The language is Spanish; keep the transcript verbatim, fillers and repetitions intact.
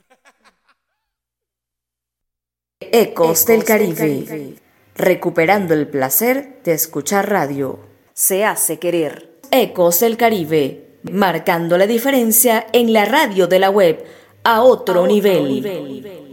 Ecos del Caribe, recuperando el placer de escuchar radio. Se hace querer. Ecos del Caribe, marcando la diferencia en la radio de la web a otro, a otro nivel. nivel.